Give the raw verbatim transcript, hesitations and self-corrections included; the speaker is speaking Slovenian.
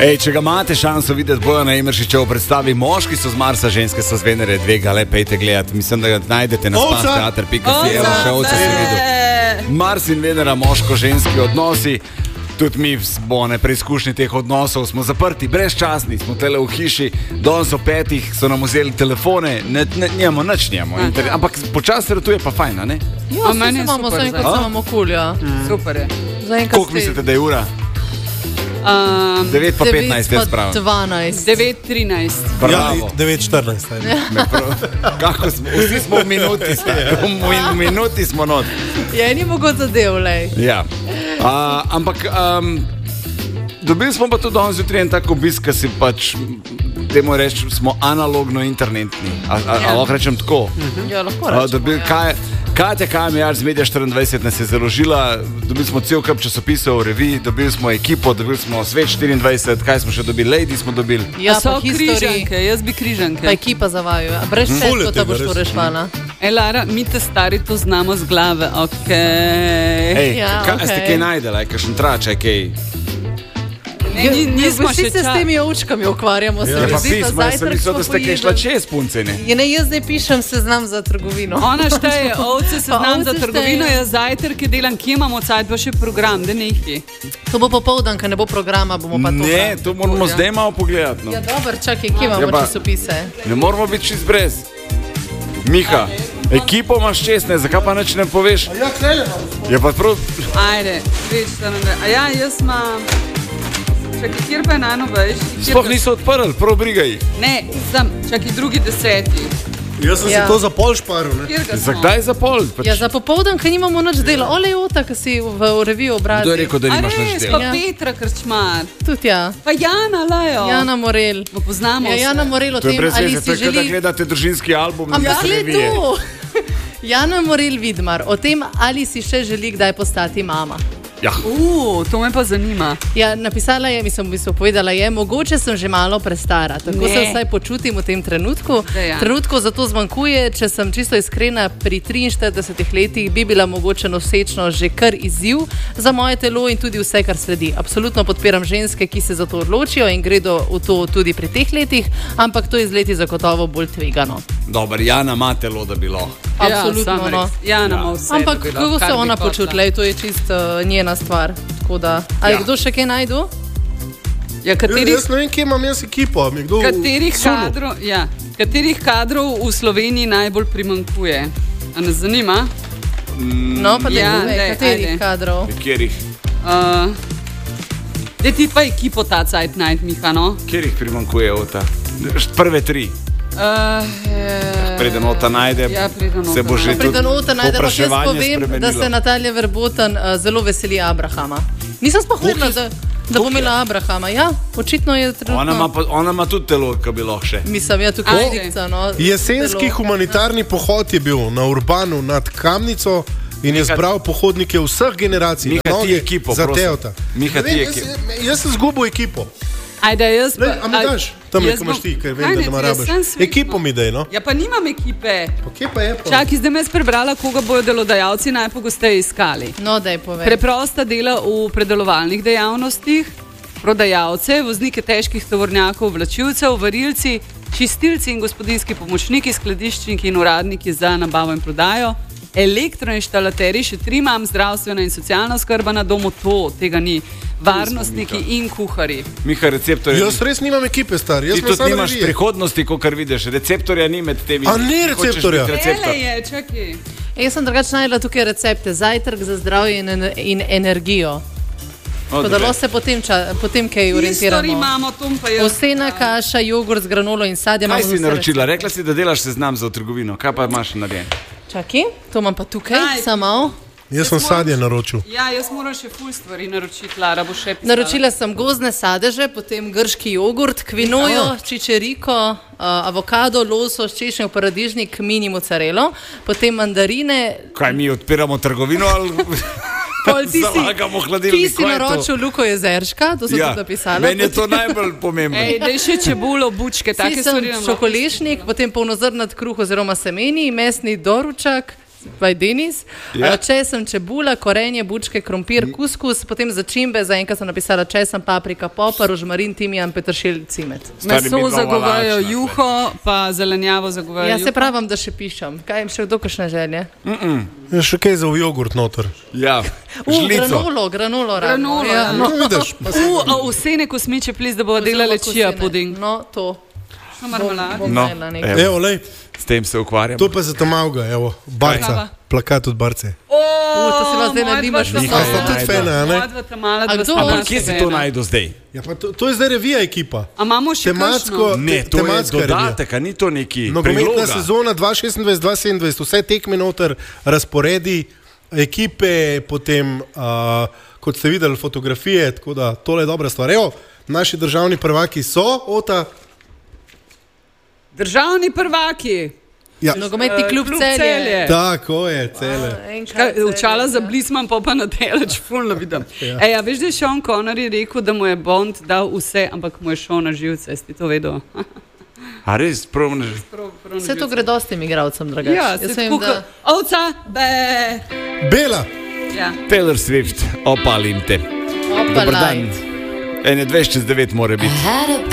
Ej, če ga imate šanso videti, Bojana Emeršiča v predstavi Moški so z Marsa, ženske so z Venere, dve ga le pejte gledati. Mislim, da ga najdete na spasteater pika si. Evo, še ovce si videl. Mars in Venera, moško-ženski odnosi. Tudi mi smo na preizkušnji teh odnosov, smo zaprti, brezčasni, smo tele v hiši, danes o petih so nam vzeli telefone, ne, ne, njemo, nič njemo. Inter, ampak počasi ratuje pa fajn, ne? Ja, a meni je super. Zaenkrat se imamo kul, ja. Mm. Super je. Koliko mislite, da je ura? Um, devet pa petnajst, jaz pravim. dvanajst. devet trinajst. Bravo. Ja, devet štirinajst. Kako smo, vsi smo v minuti, v minuti smo not. Ja, ni mogoče zadev, lej. Ja. Uh, ampak um, dobili smo pa tudi danes jutri en tak obisk, ki si pač, temu reči, smo analogno internetni. A, a, ja. a lahko rečem tako? Uh-huh. Ja, lahko rečemo, uh, dobil, ja. Kaj, Katja Kamijar z Media štiriindvajset nas je založila, dobili smo cel kup časopisov, revij, dobili smo ekipo, dobili smo Svet štiriindvajset, kaj smo še dobili, Lady smo dobili. Ja, so križanke, jaz bi križanke. Pa ekipa zavajo, a brez šest, ko ta boš to rešvala. E, Lara, mi te stari to znamo z glave, okej. Okay. Ej, ja, ka, okay. Ste kaj najdela, kakšen trač, kaj? Ne, ni, nismo še čas. Se s temi očkami ukvarjamo. Ja, pa pismo, jaz sem mislil, da ste kaj šla čez punce, ne? Ja, ne, jaz zdaj pišem seznam za trgovino. Ona šteje, ovce seznam za trgovino, jaz zajtrke delam, kje imamo cajt, pa še program, da nekaj. To bo popoldan, ko ne bo programa, bomo pa to. Ne, to moramo ja. zdaj malo pogledati. No. Ja, dober, čakaj, kje imamo ja, časopise? Ne moramo biti čist brez. Miha, ekipo imaš čest, ne, zakaj pa nič ne poveš? A ja, klele imam. Ja, pa prav... Ajde, več, da ne... A ja, jaz imam... Čakaj, kjer pa je nano veš? Sploh niso odprli, prav brigaj. Ne, sem, čakaj, drugi deseti. Jaz sem ja. si to za pol šparil, ne? Zakdaj za pol? Pač... Ja, za popoldan, ker nimamo nič dela. Ole Jota, ki si v reviju obrazil. Kdo je rekel, da nimaš nič dela? Pa ja. Petra Krčmar. Tudi ja. Pa Jana Lajo. Jana Morel. Bo poznamo ja, Jana Morel o tem, ali si želi... To je brez da gledate družinski album. Ampak le tu. Jana Morel Vidmar, o tem, ali si še želi kdaj postati mama. Ja. Uh, to me pa zanima. Ja, napisala je, mislim, v bistvu povedala je, mogoče sem že malo prestara. Tako ne. Se vsaj počutim v tem trenutku. Ja. Trenutku zato zmanjkuje, če sem čisto iskrena, pri triinštiridesetih letih bi bila mogoče nosečna že kar izziv za moje telo in tudi vse, kar sledi. Absolutno podpiram ženske, ki se za to odločijo in gredo v to tudi pri teh letih, ampak to je z leti zagotovo bolj tvegano. Dobar, Jana ima telo, da bi lahko. Absolutno, no. Jana ima vse. Ampak kako se ona počutila, to je čisto uh, njena stvar. Tako da, ali ja. Kdo še kaj najdu? Ja, katerih, jaz ne vem, kje imam jaz ekipo. Katerih kadrov, ja, katerih kadrov v Sloveniji najbolj primankuje? A nas zanima? No, pa ja, ne, dej, katerih ajde. kadrov? Katerih? Uh, Dej ti pa ekipo ta cajt najt, Miha, no? Katerih primankuje ota? Prve tri. Uh, preden ota najde, ja, preden se bo že tudi popraševanje spremenilo. Da se Natalija Verboten uh, zelo veseli Abrahama. Nisem sploh vedela, da, da bo imela Abrahama. Ja, očitno je trenutno. Ona ima, pa, ona ima tudi telo, ki bi lahko še. Mislim, ja, tukaj dikca, no. Jesenski telo. Humanitarni pohod je bil na Urbanu nad Kamnico in je zbral pohodnike vseh generacij. Miha, ti ekipo, za Teota. Miha, ti ekipo. Jaz, jaz sem zgubil ekipo. Ajde, jaz pa... A mi daš? Tam je, ko imaš ti, ker vem, da ima rabaš. Ekipo mi daj, no? Ja, pa nimam ekipe. Pa kje pa je? Čakaj, zdaj me jaz prebrala, koga bojo delodajalci najpogosteje iskali. No, daj povej. Preprosta dela v predelovalnih dejavnostih, prodajalce, voznike težkih tovornjakov, vlačilcev, varilci, čistilci in gospodinjski pomočniki, skladiščniki in uradniki za nabavo in prodajo, elektroinštalaterji, še tri imam, zdravstvena in socialna oskrba na domu, to, tega ni. Varnostniki in kuhari. Miha, receptorja... Jaz res nimam ekipe, star. Jaz ti tudi nimaš revije. Prihodnosti, ko kar vidiš. Receptorja ni med temi. A ni receptorja? Ele je, čakaj. Jaz sem drugače najdela tukaj recepte. Zajtrk za zdravje in, in energijo. Podalo se potem, ča, potem kaj orientiramo. Istori imamo, tom pa je... Osena kaša, jogurt z granolo in sadjem. Kaj si naročila? Rekla si, da delaš seznam za v trgovino. Kaj pa imaš narejen? Čakaj, to imam pa tukaj, samo... Jaz sem sadje naročil. Ja, jaz moram še ful stvari naročiti, Lara bo še pisala. Naročila sem gozdne sadeže, potem grški jogurt, kvinojo, čičeriko, uh, avokado, losos, češnjev, paradižnik, mini mozzarelo, potem mandarine. Kaj mi odpiramo trgovino ali zalagamo hladilnik? Ti si naročil Luko Jezerška, to so ja, tudi napisala. Meni je to najbolj pomembno. Ej, daj še čebulo, bučke, take stvari. Šokolešnik, potem polnozrnat kruh oziroma semeni, mesni doručak, by Denis. Ja. Česen, čebula, korenje, bučke, krompir, kuskus, potem začimbe, za enkrat sem napisala česen, paprika, popar, rožmarin, timijan, peteršilj, cimet. Meso zagovarjajo juho, pa zelenjavo zagovarjajo. Ja, se pravim, da še pišem. Kaj jim še kdo kakšne želje? Je še kaj za v jogurt noter. Ja, U, žlico. granulo, granulo. Granulo, ja. ja. No, vidiš, pa se... U, a vsene kosmiče plis, da bo delali čija puding. No, to. Marmelado. No, evo, Evo, lej, s tem se ukvarjam. to pa za tamavga, evo, barca, Kaj? plakat od barce. O, to si vas zdaj ne dimaš na A sta tudi fena, a ne? A kdo Ampak kje si to najdu zdaj? Ja, pa to, to je zdaj revija ekipa. A imamo še Tematsko, kakšno? Ne, to je tematska dodatek, a ni to neki Nogometna priloga. sezona dva tisoč šestnajst dva tisoč sedemnajst, vse tekme noter, razporedi, ekipe, potem, uh, kot ste videli, fotografije, tako da tole je dobra stvar. Evo, naši državni prvaki so, Ota. Državni prvaki. Ja, Nogometni klub Klub Celje. Celje. tako je, cele. Kaj, Učala za blisman, pa pa na teleč, fulno vidim. Ja. Ej, a veš, da je Sean Connery rekel, da mu je Bond dal vse, ampak mu je šel na živce, si to vedel? A res, prav ne že. Vse to gre dostim igravcem, dragač. Ja, Jaz se vem, tako, da... ovca, be. Bela. Ja. Taylor Swift, opalim te. Opa, Dobar dan. light. Ene dvajset čez devet mora biti.